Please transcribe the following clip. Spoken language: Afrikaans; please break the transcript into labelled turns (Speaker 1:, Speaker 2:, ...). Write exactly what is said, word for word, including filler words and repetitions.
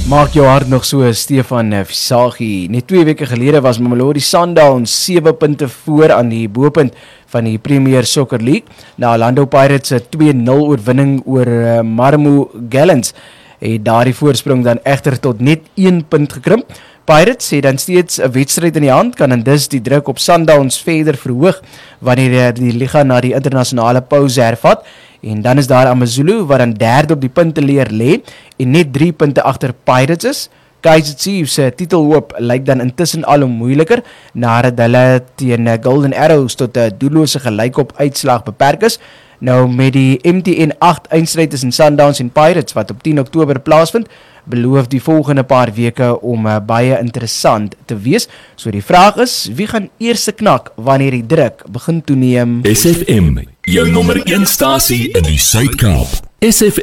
Speaker 1: Maak jou hart nog so, Stefan Visagie. Net twee weke gelede was Mamelodi Sundowns sewe punte voor aan die bopunt van die Premier Soccer League. Na Orlando Pirates se twee nul oorwinning oor uh, Maremo Gallants het daardie voorsprong dan egter tot net een punt gekrimp. Pirates het dan steeds 'n wedstryd in die hand, kan en dus die druk op Sundowns verder verhoog wanneer die liga na die internasionale pause hervat. En dan is daar AmaZulu wat dan derde op die punteleer lê en net drie punte agter Pirates is. Kaizer Chiefs se titelhoop lyk dan intussen al hoe moeiliker nadat hulle teen Golden Arrows tot 'n doellose gelykop uitslag beperk is. Nou met die M T N agt eindstryd tussen Sundowns en Pirates wat op tien Oktober plaasvind, beloof die volgende paar weke om uh, baie interessant te wees. So die vraag is, wie gaan eers knak wanneer die druk begin toeneem?
Speaker 2: S F M, jou nommer een stasie in die Suid-Kaap. S F